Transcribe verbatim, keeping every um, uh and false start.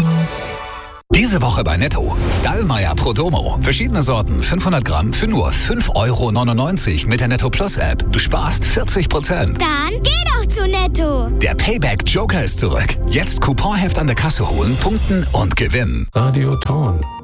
Diese Woche bei Netto. Dallmayr Prodomo. Verschiedene Sorten, fünfhundert Gramm für nur fünf Euro neunundneunzig mit der Netto Plus App. Du sparst vierzig Prozent. Dann geh doch zu Netto. Der Payback Joker ist zurück. Jetzt Couponheft an der Kasse holen, punkten und gewinnen. Radio Thorn.